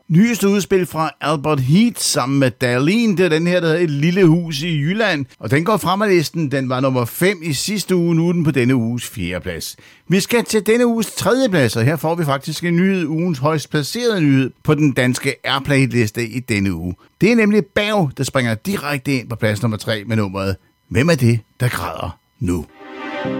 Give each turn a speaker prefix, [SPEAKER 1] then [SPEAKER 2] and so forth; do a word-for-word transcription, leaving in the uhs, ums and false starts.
[SPEAKER 1] Nyeste udspil fra Albert Heat sammen med Darlene, det er den her, der hedder Et lille hus i Jylland, og den går frem af listen. Den var nummer fem i sidste uge, nu er den på denne uges fjerde plads. Vi skal til denne uges tredje plads, og her får vi faktisk en nyhed, ugens højst placerede nyhed på den danske Airplay-liste i denne uge. Det er nemlig Berg, der springer direkte ind på plads nummer tre med nummeret Hvem er det, der græder nu?